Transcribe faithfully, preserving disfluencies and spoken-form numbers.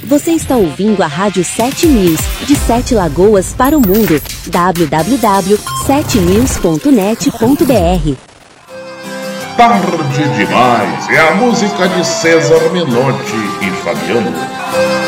Você está ouvindo a Rádio sete News, de Sete Lagoas para o mundo. w w w ponto sete news ponto net ponto b r. Tarde demais é a música de César Menotti e Fabiano.